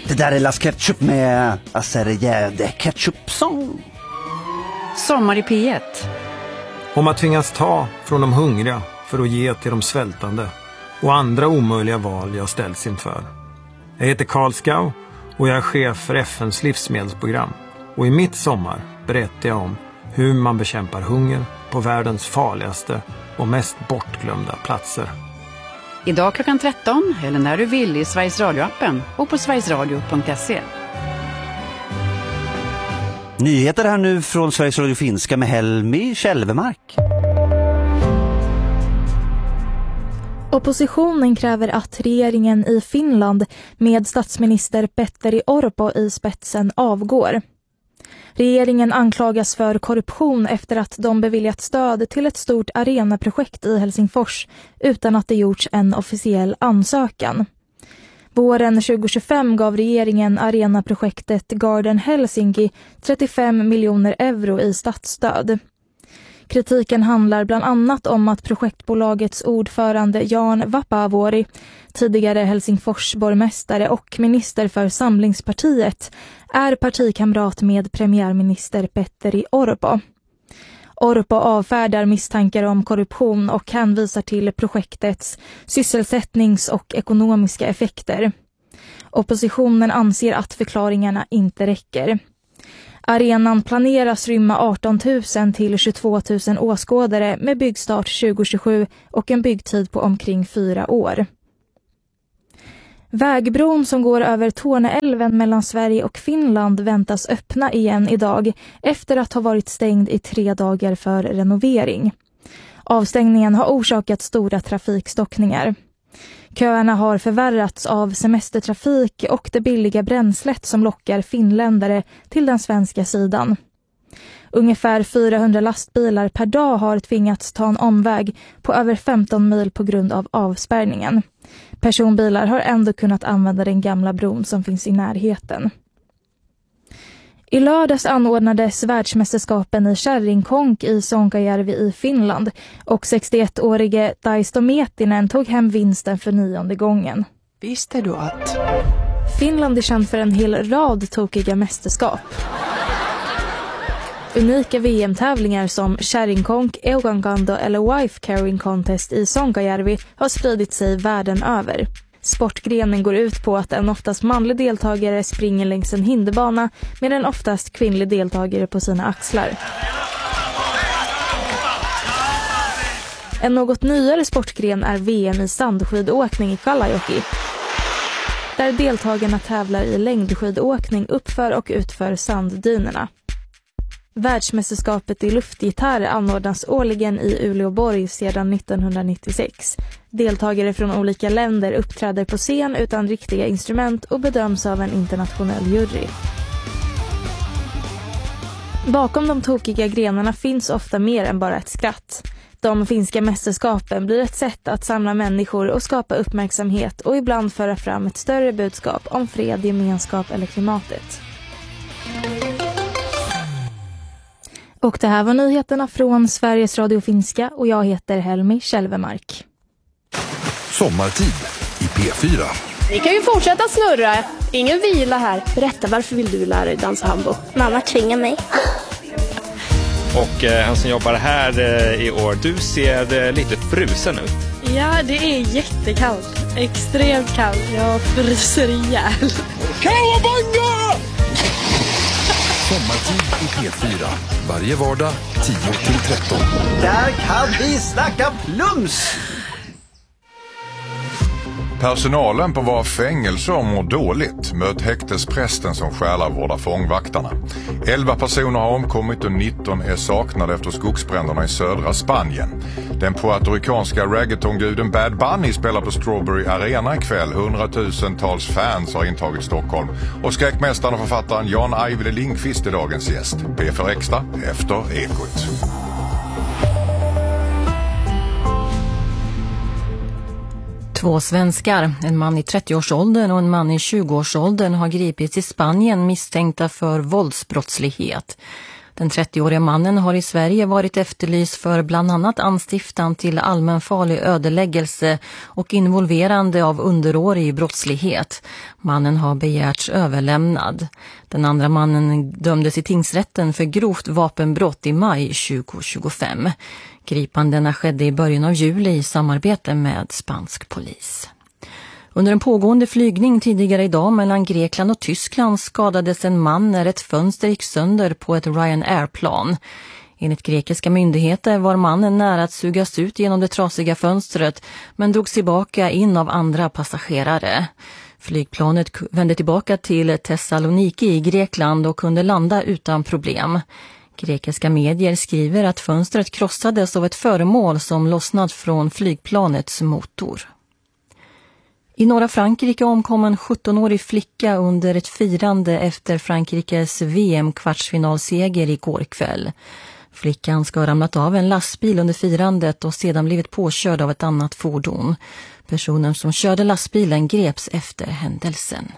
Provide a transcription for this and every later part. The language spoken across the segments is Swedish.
Det där är Las Ketchup med Aserejäde Ketchup-sång. Sommar i P1. Om att tvingas ta från de hungriga för att ge till de svältande och andra omöjliga val jag ställts inför. Jag heter Karl Skau och jag är chef för FNs livsmedelsprogram. Och i mitt sommar berättar jag om hur man bekämpar hunger på världens farligaste och mest bortglömda platser. Idag klockan 13 eller när du vill i Sveriges Radio-appen och på sverigesradio.se. Nyheter här nu från Sveriges Radio Finska med Helmi Kälvemark. Oppositionen kräver att regeringen i Finland med statsminister Petteri Orpo i spetsen avgår. Regeringen anklagas för korruption efter att de beviljat stöd till ett stort arenaprojekt i Helsingfors utan att det gjorts en officiell ansökan. Våren 2025 gav regeringen arenaprojektet Garden Helsinki 35 miljoner euro i statsstöd. Kritiken handlar bland annat om att projektbolagets ordförande Jan Vapaavuori, tidigare Helsingfors borgmästare och minister för Samlingspartiet, är partikamrat med premiärminister Petteri Orpo. Orpo avfärdar misstankar om korruption och hänvisar till projektets sysselsättnings- och ekonomiska effekter. Oppositionen anser att förklaringarna inte räcker. Arenan planeras rymma 18 000 till 22 000 åskådare med byggstart 2027 och en byggtid på omkring 4 år. Vägbron som går över Torneälven mellan Sverige och Finland väntas öppna igen idag efter att ha varit stängd i 3 dagar för renovering. Avstängningen har orsakat stora trafikstockningar. Köerna har förvärrats av semestertrafik och det billiga bränslet som lockar finländare till den svenska sidan. Ungefär 400 lastbilar per dag har tvingats ta en omväg på över 15 mil på grund av avspärrningen. Personbilar har ändå kunnat använda den gamla bron som finns i närheten. I lördags anordnades världsmästerskapen i kärringkonk i Sonkajärvi i Finland och 61-årige Taisto Mietinen tog hem vinsten för 9:e gången. Visste du att Finland är känd för en hel rad tokiga mästerskap. Unika VM-tävlingar som kärringkonk, Eukankando eller Wife Carrying Contest i Sonkajärvi har spridit sig världen över. Sportgrenen går ut på att en oftast manlig deltagare springer längs en hinderbana med en oftast kvinnlig deltagare på sina axlar. En något nyare sportgren är VM i sandskidåkning i Kalajoki, där deltagarna tävlar i längdskidåkning uppför och utför sanddynerna. Världsmästerskapet i luftgitarr anordnas årligen i Uleåborg sedan 1996. Deltagare från olika länder uppträder på scen utan riktiga instrument och bedöms av en internationell jury. Bakom de tokiga grenarna finns ofta mer än bara ett skratt. De finska mästerskapen blir ett sätt att samla människor och skapa uppmärksamhet och ibland föra fram ett större budskap om fred, gemenskap eller klimatet. Och det här var nyheterna från Sveriges Radio Finska och jag heter Helmi Kälvemark. Sommartid i P4. Ni kan ju fortsätta snurra. Ingen vila här. Berätta, varför vill du lära dig dansa hambo? Mamma tvingar mig. Och han som jobbar här i år, du ser lite frusen ut. Ja, det är jättekallt. Extremt kallt. Jag fryser ihjäl. Kawabanga! Sommartid i P4. Varje vardag 10-13. Där kan vi snacka plums! Personalen på våra fängelser mår dåligt. Möt häktesprästen som själavårdar fångvaktarna. 11 personer har omkommit och 19 är saknade efter skogsbränderna i södra Spanien. Den puertoricanska reggaetonguden Bad Bunny spelar på Strawberry Arena ikväll. 100,000-tals fans har intagit Stockholm. Och skräckmästaren och författaren Jan Ajvide Lindqvist är dagens gäst. P4 Extra efter Ekot. Två svenskar, en man i 30-årsåldern och en man i 20-årsåldern har gripits i Spanien misstänkta för våldsbrottslighet. Den 30-åriga mannen har i Sverige varit efterlyst för bland annat anstiftan till allmänfarlig ödeläggelse och involverande av underårig i brottslighet. Mannen har begärts överlämnad. Den andra mannen dömdes i tingsrätten för grovt vapenbrott i maj 2025. Gripandena skedde i början av juli i samarbete med spansk polis. Under en pågående flygning tidigare idag mellan Grekland och Tyskland skadades en man när ett fönster gick sönder på ett Ryanair-plan. Enligt grekiska myndigheter var mannen nära att sugas ut genom det trasiga fönstret men drogs tillbaka in av andra passagerare. Flygplanet vände tillbaka till Thessaloniki i Grekland och kunde landa utan problem. Grekiska medier skriver att fönstret krossades av ett föremål som lossnat från flygplanets motor. I norra Frankrike omkom en 17-årig flicka under ett firande efter Frankrikes VM-kvartsfinalseger igår kväll. Flickan ska ha ramlat av en lastbil under firandet och sedan blivit påkörd av ett annat fordon. Personen som körde lastbilen greps efter händelsen.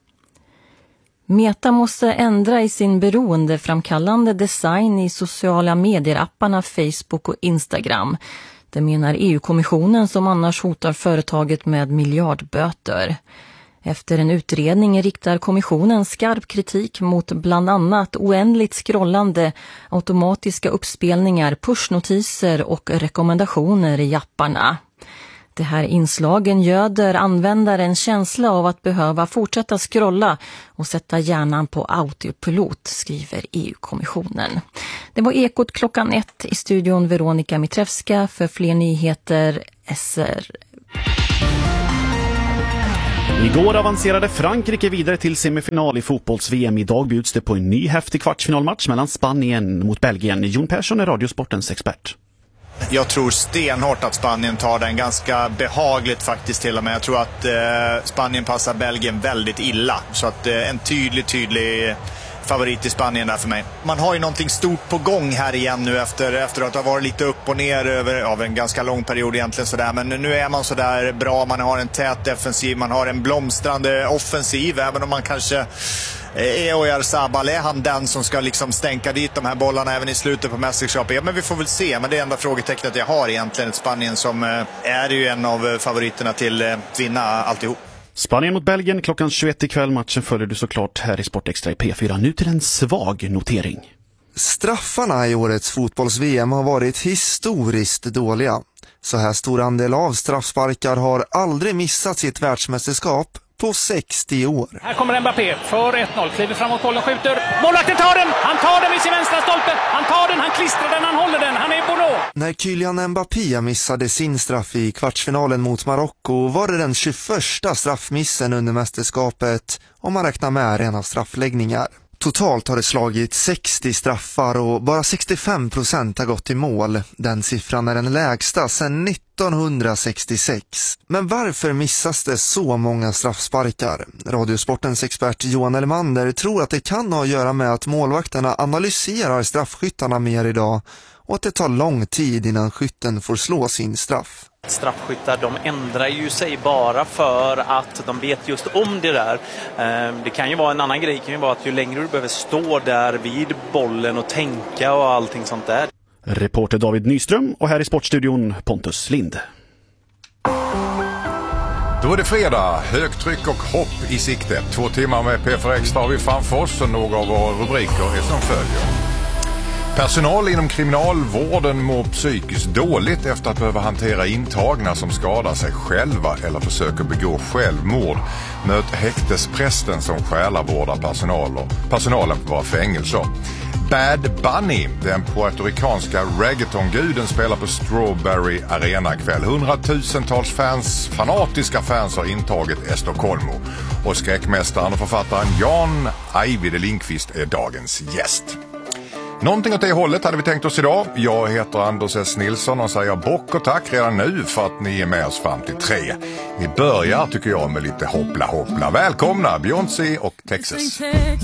Meta måste ändra i sin beroendeframkallande design i sociala medier-apparna Facebook och Instagram. Det menar EU-kommissionen som annars hotar företaget med miljardböter. Efter en utredning riktar kommissionen skarp kritik mot bland annat oändligt scrollande, automatiska uppspelningar, pushnotiser och rekommendationer i apparna. Det här inslagen göder användaren känsla av att behöva fortsätta scrolla och sätta hjärnan på autopilot, skriver EU-kommissionen. Det var Ekot klockan 1 i studion Veronica Mitrevska för fler nyheter SR. Igår avancerade Frankrike vidare till semifinal i fotbolls-VM. Idag bjuds det på en ny häftig kvartsfinalmatch mellan Spanien mot Belgien. Jon Persson är Radiosportens expert. Jag tror stenhårt att Spanien tar den, ganska behagligt faktiskt till och med. Jag tror att Spanien passar Belgien väldigt illa. Så att en tydlig favorit i Spanien där för mig. Man har ju någonting stort på gång här igen nu efter att ha varit lite upp och ner över en ganska lång period egentligen sådär. Men nu är man sådär bra, man har en tät defensiv, man har en blomstrande offensiv, även om man kanske Oyarzabal, är han den som ska liksom stänka dit de här bollarna även i slutet på mästerskapet? Ja, men vi får väl se. Men det enda frågetecknet jag har egentligen ett Spanien som är ju en av favoriterna till att vinna alltihop. Spanien mot Belgien klockan 21 ikväll. Matchen följer du såklart här i Sportextra i P4. Nu till en svag notering. Straffarna i årets fotbolls-VM har varit historiskt dåliga. Så här stor andel av straffsparkar har aldrig missat sitt världsmästerskap på 60 år. Här kommer Mbappé för 1-0, kliver framåt bollen, skjuter. Målvakten tar den! Han tar den vid sin vänstra stolpe. Han tar den, han klistrar den, han håller den. Han är i Bordeaux. När Kylian Mbappé missade sin straff i kvartsfinalen mot Marocko var det den 21:a straffmissen under mästerskapet om man räknar med rena straffläggningar. Totalt har det slagit 60 straffar och bara 65% har gått i mål. Den siffran är den lägsta sedan 1966. Men varför missas det så många straffsparkar? Radiosportens expert Johan Elmander tror att det kan ha att göra med att målvakterna analyserar straffskyttarna mer idag och att det tar lång tid innan skytten får slå sin straff. Straffskyttar, de ändrar ju sig bara för att de vet just om det där. Det kan ju vara en annan grej, det kan ju vara att ju längre du behöver stå där vid bollen och tänka och allting sånt där. Reporter David Nyström och här i Sportstudion Pontus Lind. Då är det fredag, högtryck och hopp i sikte. 2 timmar med P4 Extra har vi framför oss och några av våra rubriker är som följer. Personal inom kriminalvården mår psykiskt dåligt efter att behöva hantera intagna som skadar sig själva eller försöker begå självmord. Möt häktesprästen som själavårdar personalen på våra fängelser. Bad Bunny, den puertoricanska reggaetonguden, spelar på Strawberry Arena kväll. 100,000-tals fanatiska fans har intagit Estocolmo. Och skräckmästaren och författaren Jan Ajvide Lindqvist är dagens gäst. Någonting åt det hållet hade vi tänkt oss idag. Jag heter Anders S. Nilsson och säger bock och tack redan nu för att ni är med oss fram till 3. Vi börjar tycker jag med lite hoppla. Välkomna Beyoncé och Texas.